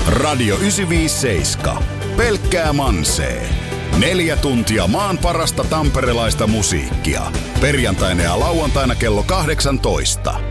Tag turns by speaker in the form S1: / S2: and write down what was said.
S1: Radio 957. Pelkkää mansee. 4 tuntia maan parasta tamperelaista musiikkia. Perjantaina ja lauantaina kello 18.